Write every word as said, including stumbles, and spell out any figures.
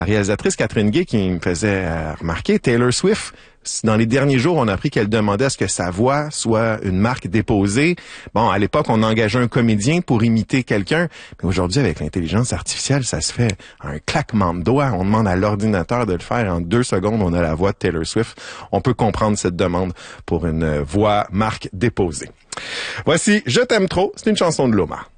La réalisatrice Catherine Gay qui me faisait euh, remarquer, Taylor Swift, dans les derniers jours, on a appris qu'elle demandait à ce que sa voix soit une marque déposée. Bon, à l'époque, on engageait un comédien pour imiter quelqu'un. Mais aujourd'hui, avec l'intelligence artificielle, ça se fait un claquement de doigts. On demande à l'ordinateur de le faire. En deux secondes, on a la voix de Taylor Swift. On peut comprendre cette demande pour une voix marque déposée. Voici « Je t'aime trop ». C'est une chanson de Loma.